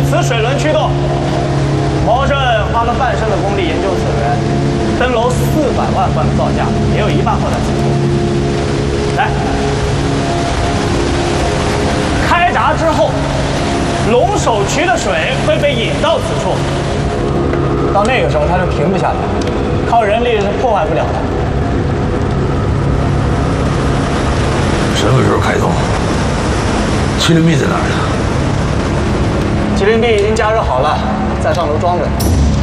此水轮驱动。毛顺花了半生的功力研究此轮，登楼400万贯的造价，也有1半后在此处。来，开闸之后，龙首渠的水会被引到此处，到那个时候它就停不下来，靠人力是破坏不了的。 什么时候开通？麒麟臂在哪儿呢？ 麒麟臂已经加热好了，在上楼装着。